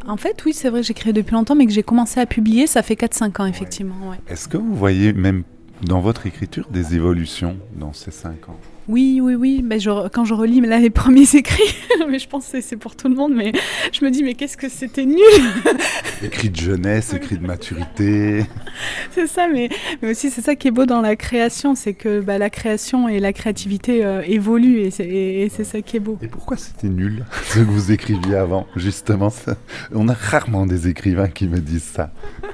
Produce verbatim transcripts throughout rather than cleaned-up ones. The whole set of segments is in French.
En fait, oui, c'est vrai, j'écris depuis longtemps, mais que j'ai commencé à publier, ça fait quatre cinq ans, effectivement. Ouais. Est-ce que vous voyez même dans votre écriture des évolutions dans ces cinq ans ? Oui, oui, oui. Ben, je, quand je relis là, les premiers écrits, mais je pense que c'est pour tout le monde, mais je me dis, mais qu'est-ce que c'était nul. Écrit de jeunesse, écrit de maturité. C'est ça, mais, mais aussi c'est ça qui est beau dans la création, c'est que bah, la création et la créativité euh, évoluent, et c'est, et, et c'est ça qui est beau. Et pourquoi c'était nul, ce que vous écriviez avant, justement ça, on a rarement des écrivains qui me disent ça.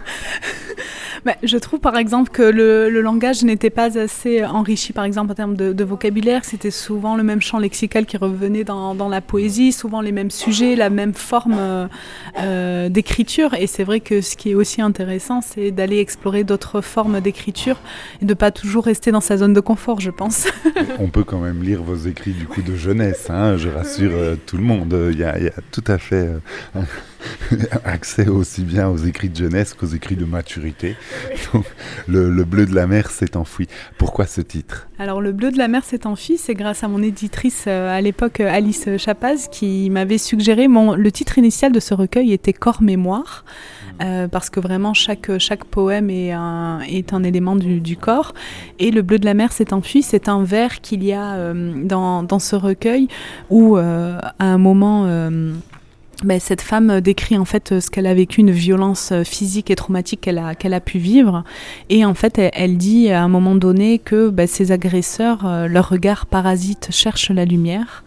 Bah, je trouve par exemple que le, le langage n'était pas assez enrichi, par exemple en termes de, de vocabulaire. C'était souvent le même champ lexical qui revenait dans, dans la poésie, souvent les mêmes sujets, la même forme euh, euh, d'écriture. Et c'est vrai que ce qui est aussi intéressant, c'est d'aller explorer d'autres formes d'écriture et de pas toujours rester dans sa zone de confort, je pense. On peut quand même lire vos écrits du coup de jeunesse, hein, je rassure euh, tout le monde. Il y a, il y a tout à fait euh, accès aussi bien aux écrits de jeunesse qu'aux écrits de maturité. Donc, le, le bleu de la mer s'est enfui. Pourquoi ce titre ? Alors le bleu de la mer s'est enfui, c'est grâce à mon éditrice euh, à l'époque Alice Chapaz qui m'avait suggéré, mon, le titre initial de ce recueil était Corps Mémoire, euh, parce que vraiment chaque, chaque poème est un, est un élément du, du corps, et le bleu de la mer s'est enfui, c'est un vers qu'il y a euh, dans, dans ce recueil où euh, à un moment... Euh, Ben, cette femme décrit en fait ce qu'elle a vécu, une violence physique et traumatique qu'elle a, qu'elle a pu vivre. Et en fait, elle, elle dit à un moment donné que ben, ces agresseurs, euh, leur regard parasite cherche la lumière.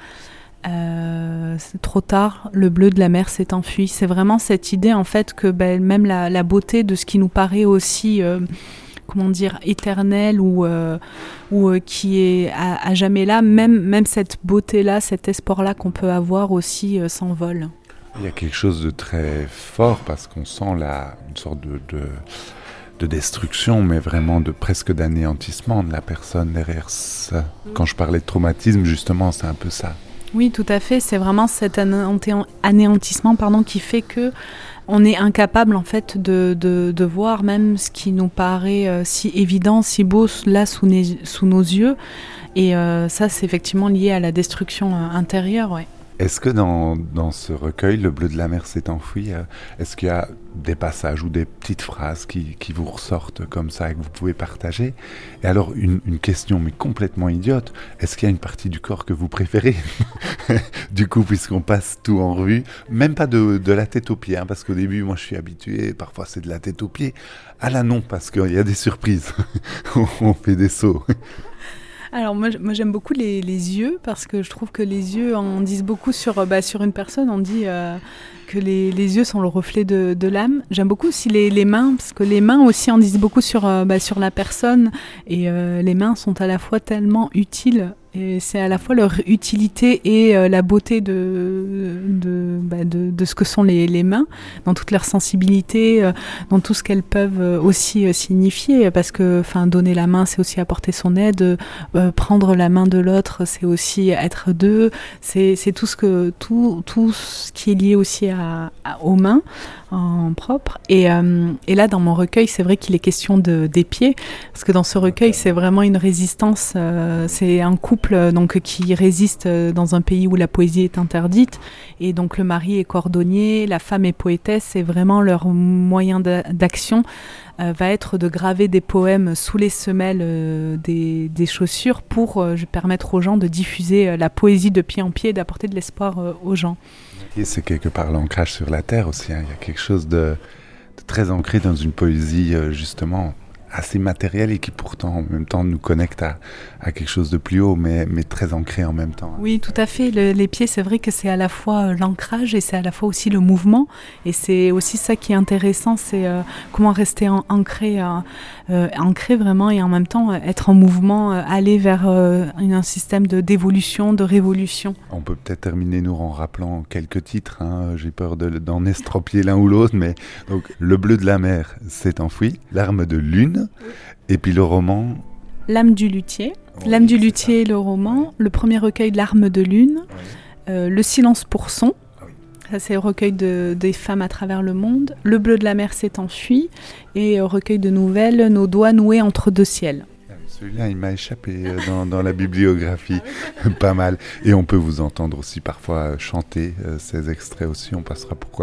Euh, c'est trop tard, le bleu de la mer s'est enfui. C'est vraiment cette idée en fait que ben, même la, la beauté de ce qui nous paraît aussi... Euh, comment dire, éternel ou, euh, ou euh, qui est à, à jamais là, même, même cette beauté-là, cet espoir-là qu'on peut avoir aussi euh, s'envole. Il y a quelque chose de très fort parce qu'on sent là une sorte de, de, de destruction, mais vraiment de presque d'anéantissement de la personne derrière ça. Quand je parlais de traumatisme, justement, c'est un peu ça. Oui, tout à fait. C'est vraiment cet anéantissement pardon, qui fait que on est incapable en fait de, de, de voir même ce qui nous paraît euh, si évident, si beau là sous, ne, sous nos yeux. Et euh, ça, c'est effectivement lié à la destruction euh, intérieure, ouais. Est-ce que dans, dans ce recueil, Le bleu de la mer s'est enfoui, euh, est-ce qu'il y a des passages ou des petites phrases qui, qui vous ressortent comme ça et que vous pouvez partager ? Et alors, une, une question mais complètement idiote, est-ce qu'il y a une partie du corps que vous préférez ? Du coup, puisqu'on passe tout en revue, même pas de, de la tête aux pieds, hein, parce qu'au début, moi je suis habitué, parfois c'est de la tête aux pieds. Ah là non, parce qu'il y a des surprises, on fait des sauts. Alors moi, moi j'aime beaucoup les, les yeux parce que je trouve que les yeux en disent beaucoup sur, bah, sur une personne. On dit euh, que les, les yeux sont le reflet de, de l'âme. J'aime beaucoup aussi les, les mains parce que les mains aussi en disent beaucoup sur, euh, bah, sur la personne et euh, les mains sont à la fois tellement utiles. Et c'est à la fois leur utilité et euh, la beauté de, de, bah de, de ce que sont les, les mains, dans toute leur sensibilité, euh, dans tout ce qu'elles peuvent euh, aussi euh, signifier, parce que donner la main, c'est aussi apporter son aide, euh, prendre la main de l'autre, c'est aussi être deux, c'est, c'est tout, ce que, tout, tout ce qui est lié aussi à, à, aux mains en propre. Et, euh, et là, dans mon recueil, c'est vrai qu'il est question de, des pieds, parce que dans ce recueil, c'est vraiment une résistance, euh, c'est un couple donc, qui résiste dans un pays où la poésie est interdite. Et donc le mari est cordonnier, la femme est poétesse, et vraiment leur moyen d'action euh, va être de graver des poèmes sous les semelles euh, des, des chaussures pour euh, permettre aux gens de diffuser euh, la poésie de pied en pied et d'apporter de l'espoir euh, aux gens. Et c'est quelque part l'ancrage sur la terre aussi, hein. Il y a quelque chose de, de très ancré dans une poésie euh, justement assez matériel et qui pourtant en même temps nous connecte à, à quelque chose de plus haut mais, mais très ancré en même temps. Oui, tout à fait. Le, les pieds, c'est vrai que c'est à la fois euh, l'ancrage et c'est à la fois aussi le mouvement et c'est aussi ça qui est intéressant, c'est euh, comment rester en, ancré, euh, euh, ancré vraiment et en même temps euh, être en mouvement, euh, aller vers euh, un système de, d'évolution, de révolution. On peut peut-être terminer nous en rappelant quelques titres, hein. J'ai peur de, d'en estropier l'un ou l'autre, mais donc Le bleu de la mer s'est enfui, Larmes de lune, et puis le roman L'âme du luthier. Oui, L'âme du luthier, le roman. Oui. Le premier recueil Larmes de lune. Oui. Euh, le silence pour son. Oui. Ça, c'est le recueil de, des femmes à travers le monde. Le bleu de la mer s'est enfui. Et euh, recueil de nouvelles Nos doigts noués entre deux ciels. Celui-là, il m'a échappé dans, dans la bibliographie. Pas mal. Et on peut vous entendre aussi parfois chanter euh, ces extraits aussi. On passera pourquoi